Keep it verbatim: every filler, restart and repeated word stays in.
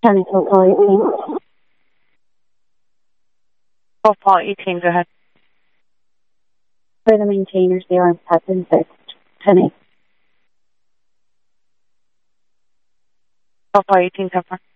Tennis Hotel eighteen. Hotel eighteen, go ahead. For the maintainers, they are prepped and fixed. Ten eight. Hotel eighteen, so far.